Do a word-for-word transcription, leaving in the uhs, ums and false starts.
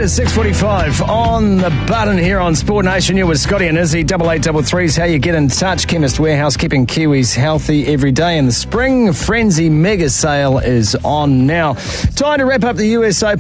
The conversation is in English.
It's six forty-five on the button here on Sport Nation. You're with Scotty and Izzy. Double eight double three is how you get in touch. Chemist Warehouse, keeping Kiwis healthy every day. And the Spring Frenzy Mega Sale is on now. Time to wrap up the U S Open.